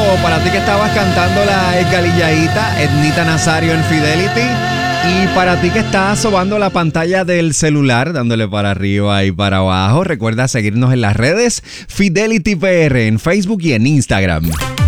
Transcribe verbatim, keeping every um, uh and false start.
para ti que estabas cantando la esgalilladita, Ednita Nazario en Fidelity. Y para ti que estás sobando la pantalla del celular, dándole para arriba y para abajo, recuerda seguirnos en las redes Fidelity P R en Facebook y en Instagram.